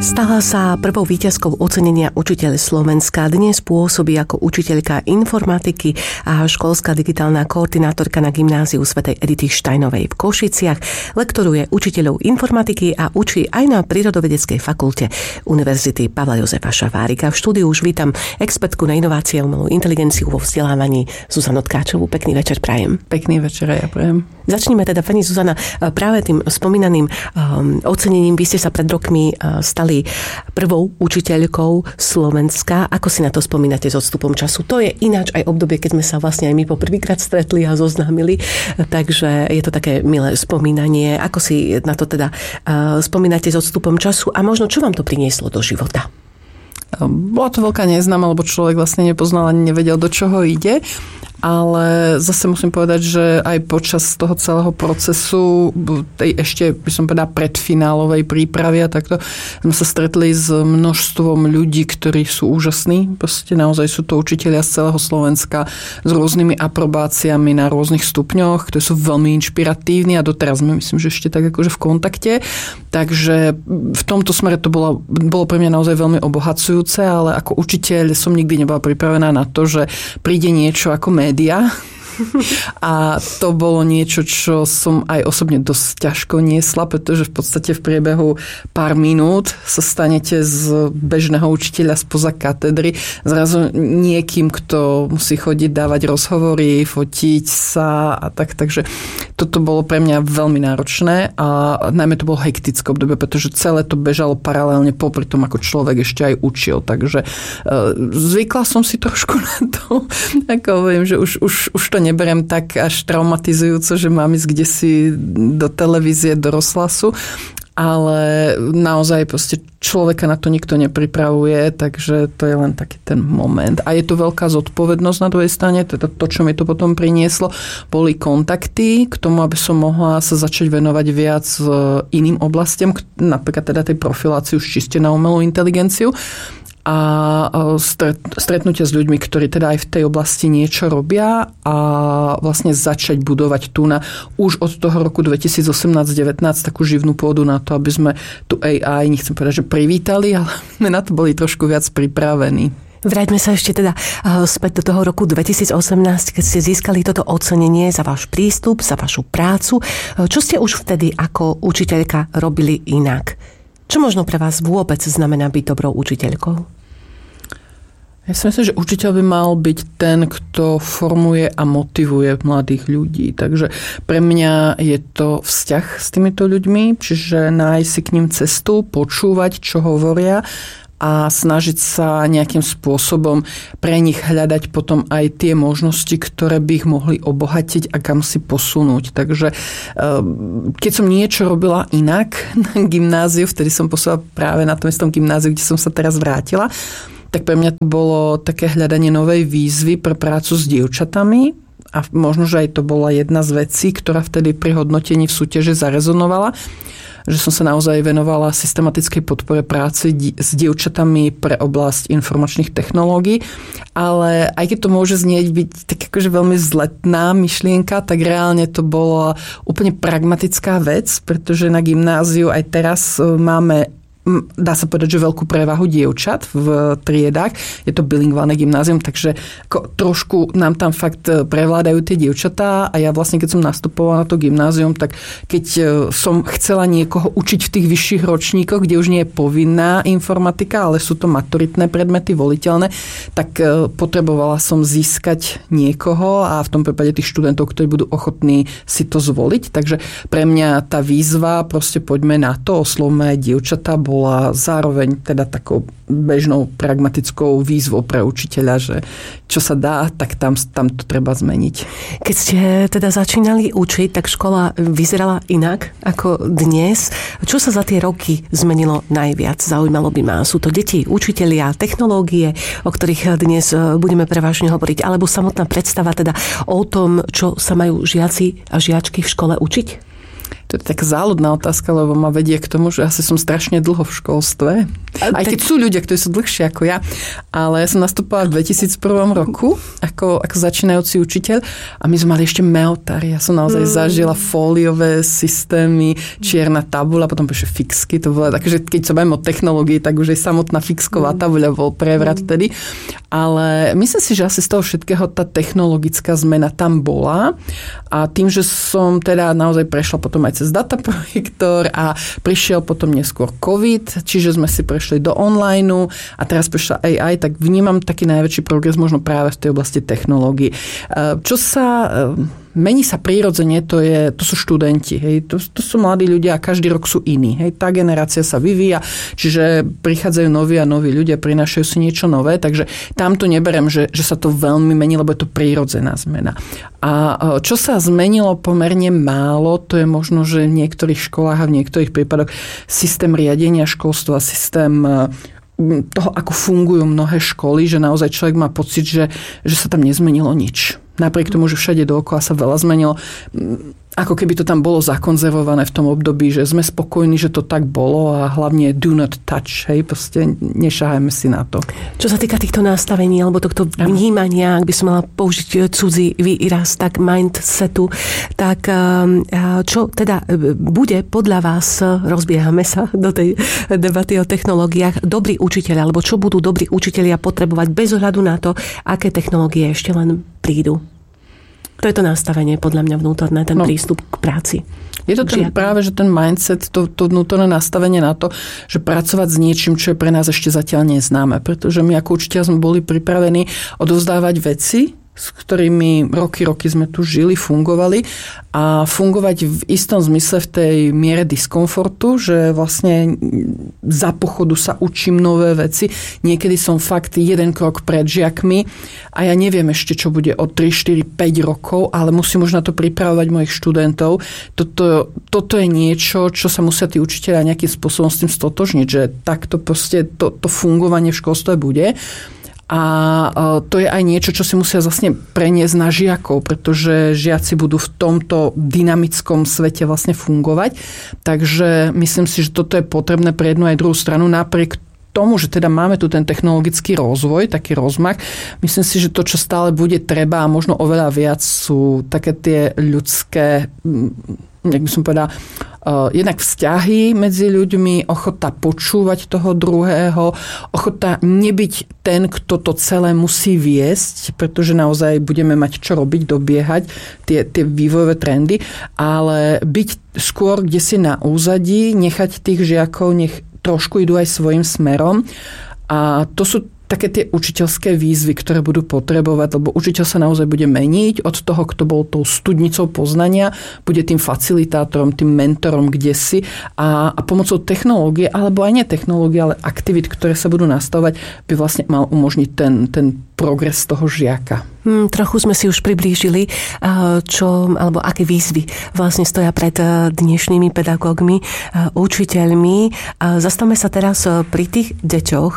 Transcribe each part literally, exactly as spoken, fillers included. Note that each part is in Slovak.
Stala sa prvou víťazkou ocenenia Učiteľ Slovenska. Dnes pôsobí ako učiteľka informatiky a školská digitálna koordinátorka na gymnáziu svätej Edity Štajnovej v Košiciach. Lektoruje učiteľov informatiky a učí aj na Prírodovedeckej fakulte Univerzity Pavla Jozefa Šafárika. V štúdiu už vítam expertku na inovácie a umelú inteligenciu vo vzdelávaní Zuzanu Tkáčovú. Pekný večer prajem. Pekný večer ja prajem. Začneme teda, pani Zuzana, práve tým spomínaným um, ocenením. Vy ste sa pred rokmi uh, stali prvou učiteľkou Slovenska. Ako si na to spomínate s odstupom času? To je ináč aj obdobie, keď sme sa vlastne aj my po prvýkrát stretli a zoznámili. Takže je to také milé spomínanie. Ako si na to teda uh, spomínate s odstupom času a možno čo vám to prinieslo do života? Bola to veľká neznáma, lebo človek vlastne nepoznal ani nevedel, do čoho ide. Ale zase musím povedať, že aj počas toho celého procesu, tej ešte by som povedala predfinálovej prípravy a takto, sme sa stretli s množstvom ľudí, ktorí sú úžasní. Proste naozaj sú to učitelia z celého Slovenska s rôznymi aprobáciami na rôznych stupňoch, ktorí sú veľmi inšpiratívni a doteraz sme, myslím, že ešte tak akože v kontakte. Takže v tomto smere to bolo, bolo pre mňa naozaj veľmi obohacujúce, ale ako učiteľ som nikdy nebola pripravená na to, že príde niečo ako média. A to bolo niečo, čo som aj osobne dosť ťažko niesla, pretože v podstate v priebehu pár minút sa stanete z bežného učiteľa spoza katedry zrazu niekým, kto musí chodiť dávať rozhovory, fotiť sa a tak. Takže toto bolo pre mňa veľmi náročné a najmä to bolo hektické obdobie, pretože celé to bežalo paralelne popri tom, ako človek ešte aj učil. Takže zvykla som si trošku na to. Ako hovorím, že už, už, už to neberiem tak až traumatizujúco, že mám ísť kdesi do televízie, do rozhlasu, ale naozaj proste človeka na to nikto nepripravuje, takže to je len taký ten moment. A je to veľká zodpovednosť na druhej strane, teda to, čo mi to potom prinieslo, boli kontakty k tomu, aby som mohla sa začať venovať viac iným oblastiam, napríklad teda tej profilácii už čiste na umelú inteligenciu. A stretnutia s ľuďmi, ktorí teda aj v tej oblasti niečo robia a vlastne začať budovať tu na už od toho roku dvetisícosemnásť devätnásť takú živnú pôdu na to, aby sme tu á í, nechcem povedať, že privítali, ale sme na to boli trošku viac pripravení. Vráťme sa ešte teda späť do toho roku dvetisícosemnásť, keď ste získali toto ocenenie za váš prístup, za vašu prácu. Čo ste už vtedy ako učiteľka robili inak? Čo možno pre vás vôbec znamená byť dobrou učiteľkou? Ja si myslím, že učiteľ by mal byť ten, kto formuje a motivuje mladých ľudí. Takže pre mňa je to vzťah s týmito ľuďmi, čiže nájsť si k ním cestu, počúvať, čo hovoria a snažiť sa nejakým spôsobom pre nich hľadať potom aj tie možnosti, ktoré by ich mohli obohatiť a kam si posunúť. Takže keď som niečo robila inak na gymnáziu, vtedy som pôsobila práve na tom istom gymnáziu, kde som sa teraz vrátila, tak pre mňa to bolo také hľadanie novej výzvy pre prácu s dievčatami a možno, že aj to bola jedna z vecí, ktorá vtedy pri hodnotení v súťaži zarezonovala, že som sa naozaj venovala systematickej podpore práce s dievčatami pre oblasť informačných technológií, ale aj keď to môže znieť byť tak akože veľmi vzletná myšlienka, tak reálne to bola úplne pragmatická vec, pretože na gymnáziu aj teraz máme, dá sa povedať, že veľkú prevahu dievčat v triedách. Je to bilingválne gymnázium, takže ako trošku nám tam fakt prevládajú tie dievčatá a ja vlastne, keď som nastupovala na to gymnázium, tak keď som chcela niekoho učiť v tých vyšších ročníkoch, kde už nie je povinná informatika, ale sú to maturitné predmety voliteľné, tak potrebovala som získať niekoho a v tom prípade tých študentov, ktorí budú ochotní si to zvoliť. Takže pre mňa tá výzva, proste poďme na to, oslovme dievčatá, bola zároveň teda takou bežnou pragmatickou výzvou pre učiteľa, že čo sa dá, tak tam, tam to treba zmeniť. Keď ste teda začínali učiť, tak škola vyzerala inak ako dnes. Čo sa za tie roky zmenilo najviac? Zaujímalo by ma. Sú to deti, učitelia, technológie, o ktorých dnes budeme prevažne hovoriť, alebo samotná predstava teda o tom, čo sa majú žiaci a žiačky v škole učiť? To je taká záľudná otázka, lebo ma vedie k tomu, že asi som strašne dlho v školstve. Aj keď sú ľudia, ktorí sú dlhšie ako ja. Ale ja som nastupovala v dvetisícprvom roku ako, ako začínajúci učiteľ a my sme mali ešte meotár. Ja som naozaj mm. zažila fóliové systémy, čierna tabuľa, potom ešte fixky. To bolo také, že keď sa bavím o technológii, tak už aj samotná fixková tabuľa bol prevrat vtedy. Ale myslím si, že asi z toho všetkého tá technologická zmena tam bola. A tým, že som teda naozaj prešla potom aj cez dataprojektor a prišiel potom neskôr COVID, čiže sme si prešli do online a teraz prišla á í, tak vnímam taký najväčší progres možno práve v tej oblasti technológií. Čo sa mení sa prirodzene, to, je, to sú študenti. Hej. To, to sú mladí ľudia a každý rok sú iní. Hej. Tá generácia sa vyvíja, čiže prichádzajú noví a noví ľudia, prinášajú si niečo nové, takže tam to neberem, že, že sa to veľmi mení, lebo je to prirodzená zmena. A čo sa zmenilo pomerne málo, to je možno, že v niektorých školách a v niektorých prípadoch systém riadenia školstva, systém toho, ako fungujú mnohé školy, že naozaj človek má pocit, že, že sa tam nezmenilo nič. Napriek tomu, že všade dookola sa veľa zmenilo, ako keby to tam bolo zakonzervované v tom období, že sme spokojní, že to tak bolo a hlavne do not touch, hej, proste nešahajme si na to. Čo sa týka týchto nastavení alebo tohto vnímania, ak by som mala použiť cudzí výraz, tak mindsetu, tak čo teda bude podľa vás, rozbiehame sa do tej debaty o technológiách, dobrý učiteľ, alebo čo budú dobrí učitelia potrebovať bez ohľadu na to, aké technológie ešte len prídu? To je to nastavenie, podľa mňa vnútorné, ten no, prístup k práci. Je to ten, práve, že ten mindset, to, to vnútorné nastavenie na to, že pracovať s niečím, čo je pre nás ešte zatiaľ neznáme. Pretože my ako učiteľ sme boli pripravení odovzdávať veci, s ktorými roky, roky sme tu žili, fungovali a fungovať v istom zmysle v tej miere diskomfortu, že vlastne za pochodu sa učím nové veci. Niekedy som fakt jeden krok pred žiakmi a ja neviem ešte, čo bude o tri, štyri, päť rokov, ale musím už na to pripravovať mojich študentov. Toto, toto je niečo, čo sa musia tí učiteľia nejakým spôsobom s tým stotožniť, že takto proste to, to fungovanie v školstve bude. A to je aj niečo, čo si musia vlastne preniesť na žiakov, pretože žiaci budú v tomto dynamickom svete vlastne fungovať. Takže myslím si, že toto je potrebné pre jednu aj druhú stranu. Napriek tomu, že teda máme tu ten technologický rozvoj, taký rozmach, myslím si, že to, čo stále bude treba a možno oveľa viac sú také tie ľudské, jak by som povedala, Uh, jednak vzťahy medzi ľuďmi, ochota počúvať toho druhého, ochota nebyť ten, kto to celé musí viesť, pretože naozaj budeme mať čo robiť, dobiehať tie, tie vývojové trendy, ale byť skôr kde si na úzadí, nechať tých žiakov, nech trošku idú aj svojim smerom. A to sú také tie učiteľské výzvy, ktoré budú potrebovať, lebo učiteľ sa naozaj bude meniť od toho, kto bol tou studnicou poznania, bude tým facilitátorom, tým mentorom kdesi a, a pomocou technológie, alebo aj nie technológie, ale aktivít, ktoré sa budú nastavovať, by vlastne mal umožniť ten, ten progres toho žiaka. Hmm, trochu sme si už priblížili, čo, alebo aké výzvy vlastne stoja pred dnešnými pedagógmi, učiteľmi. Zastavme sa teraz pri tých deťoch,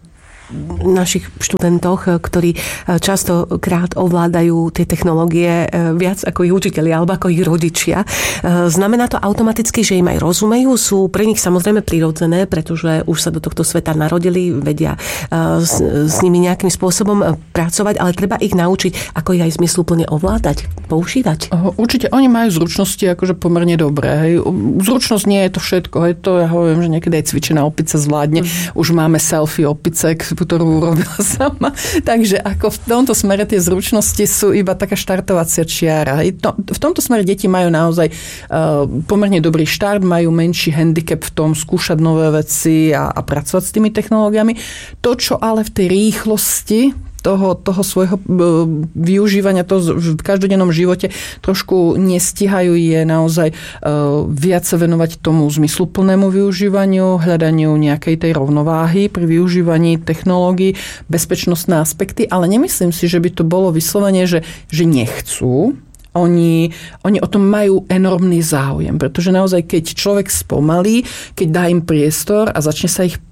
našich študentoch, ktorí častokrát ovládajú tie technológie viac ako ich učitelia alebo ako ich rodičia. Znamená to automaticky, že im aj rozumejú, sú pre nich samozrejme prirodzené, pretože už sa do tohto sveta narodili, vedia s, s nimi nejakým spôsobom pracovať, ale treba ich naučiť, ako ich aj zmysluplne ovládať, používať. Určite, oni majú zručnosti akože pomerne dobré. Hej. Zručnosť nie je to všetko. Hej. To ja hovorím, že niekedy aj cvičená opica zvládne. Mm. Už máme selfie opice, ktorú urobila sama. Takže ako v tomto smere tie zručnosti sú iba taká štartovacia čiara. V tomto smere deti majú naozaj pomerne dobrý štart, majú menší handicap v tom skúšať nové veci a, a pracovať s tými technológiami. To, čo ale v tej rýchlosti toho, toho svojho využívania toho v každodennom živote trošku nestihajú, je naozaj viac sa venovať tomu zmysluplnému využívaniu, hľadaniu nejakej tej rovnováhy pri využívaní technológií, bezpečnostné aspekty, ale nemyslím si, že by to bolo vyslovene, že, že nechcú. Oni, oni o tom majú enormný záujem, pretože naozaj, keď človek spomalí, keď dá im priestor a začne sa ich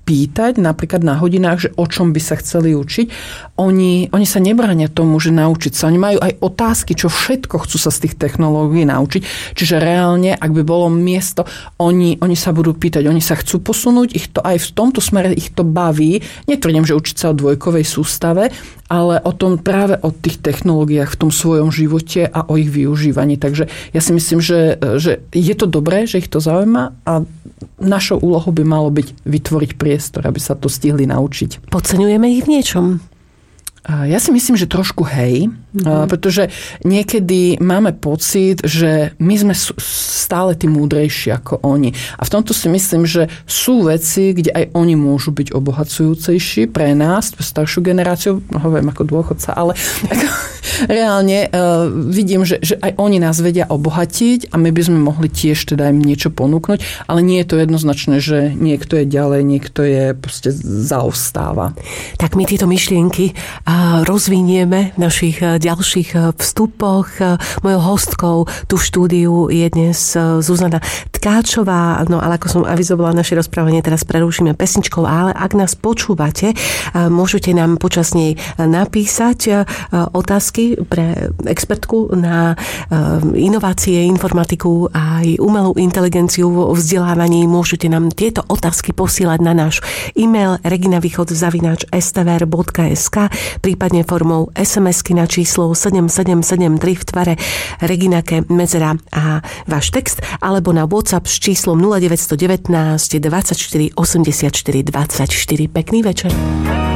pýtať napríklad na hodinách, že o čom by sa chceli učiť. Oni, oni sa nebránia tomu, že naučiť sa. Oni majú aj otázky, čo všetko chcú sa z tých technológií naučiť. Čiže reálne, ak by bolo miesto, oni, oni sa budú pýtať, oni sa chcú posunúť, ich to aj v tomto smere ich to baví. Netvrdím, že učiť sa o dvojkovej sústave, ale o tom práve o tých technológiách v tom svojom živote a o ich využívaní. Takže ja si myslím, že, že je to dobré, že ich to zaujíma a našou úlohou by malo byť vytvoriť priestor, aby sa to stihli naučiť. Podceňujeme ich v niečom? Ja si myslím, že trošku hej, mm-hmm. pretože niekedy máme pocit, že my sme stále tí múdrejší ako oni. A v tomto si myslím, že sú veci, kde aj oni môžu byť obohacujúcejší pre nás, pre staršiu generáciu, hovorím ako dôchodca, ale ako, reálne uh, vidím, že, že aj oni nás vedia obohatiť a my by sme mohli tiež teda im niečo ponúknuť, ale nie je to jednoznačné, že niekto je ďalej, niekto je proste zaostáva. Tak my tieto myšlienky rozvinieme v našich ďalších vstupoch. Mojou hostkou tu v štúdiu je dnes Zuzana Tkáčová, no ale ako som avizovala, naše rozprávanie teraz prerušíme pesničkou, ale ak nás počúvate, môžete nám počas nej napísať otázky pre expertku na inovácie, informatiku a aj umelú inteligenciu vo vzdelávaní. Môžete nám tieto otázky posielať na náš e-mail reginavýchod zavináč es té vé er bodka es ká, prípadne formou es em esky na číslo sedem sedem sedem tri v tvare Reginake Medzera a váš text, alebo na WhatsApp s číslom nula deväť jedna deväť dvadsaťštyri osemdesiatštyri dvadsaťštyri. Pekný večer.